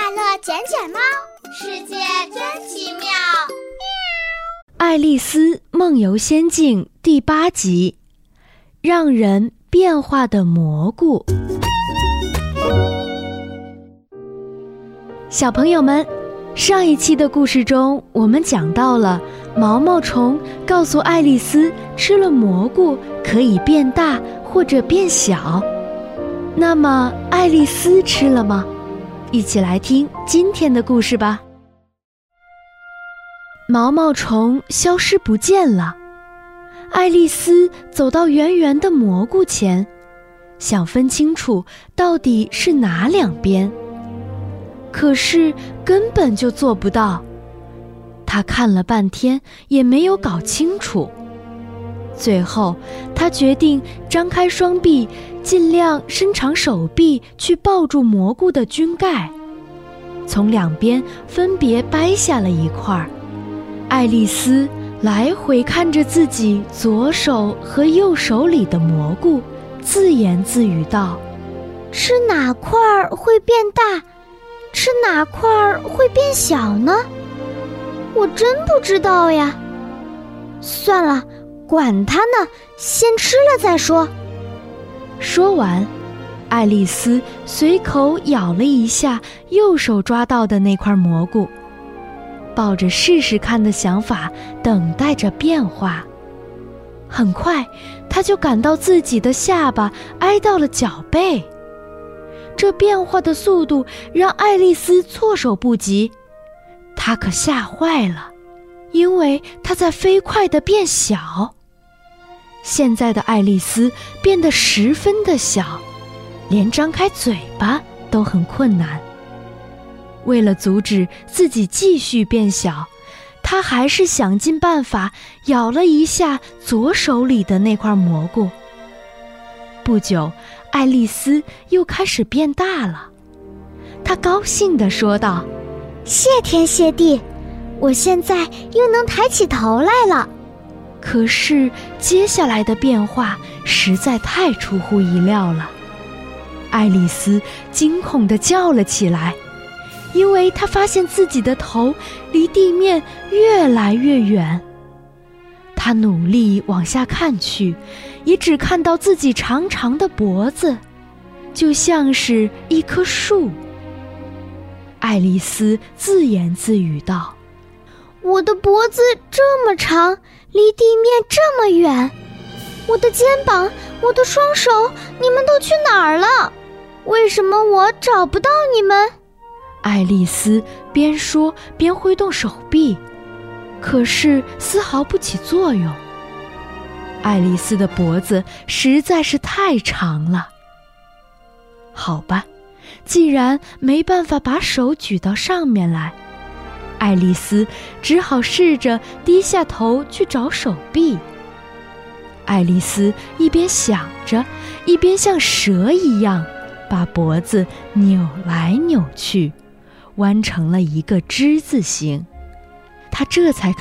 乐捡捡猫，世界真奇妙。 爱丽丝梦游仙境第8集，让人变化的蘑菇。小朋友们，上一期的故事中，我们讲到了毛毛虫告诉爱丽丝，吃了蘑菇可以变大或者变小。那么爱丽丝吃了吗？一起来听今天的故事吧。毛毛虫消失不见了，爱丽丝走到圆圆的蘑菇前，想分清楚到底是哪两边，可是根本就做不到。她看了半天也没有搞清楚，最后她决定张开双臂，尽量伸长手臂去抱住蘑菇的菌盖，从两边分别掰下了一块。爱丽丝来回看着自己左手和右手里的蘑菇，自言自语道： 吃哪块会变大，吃哪块会变小呢？我真不知道呀。算了，管它呢，先吃了再说。 说完，爱丽丝随口咬了一下右手抓到的那块蘑菇，抱着试试看的想法，等待着变化。很快，她就感到自己的下巴挨到了脚背。这变化的速度让爱丽丝措手不及，她可吓坏了，因为她在飞快地变小。现在的爱丽丝变得十分的小，连张开嘴巴都很困难。为了阻止自己继续变小，她还是想尽办法咬了一下左手里的那块蘑菇。不久，爱丽丝又开始变大了。她高兴地说道： 谢天谢地，我现在又能抬起头来了。 可是接下来的变化实在太出乎意料了。爱丽丝惊恐地叫了起来，因为她发现自己的头离地面越来越远。她努力往下看去，也只看到自己长长的脖子，就像是一棵树。爱丽丝自言自语道： 我的脖子这么长，离地面这么远，我的肩膀，我的双手，你们都去哪儿了？为什么我找不到你们？ 爱丽丝边说边挥动手臂，可是丝毫不起作用。爱丽丝的脖子实在是太长了。好吧，既然没办法把手举到上面来，爱丽丝只好试着低下头去找手臂。爱丽丝一边想着，一边像蛇一样把脖子扭来扭去，弯成了一个之字形。她这才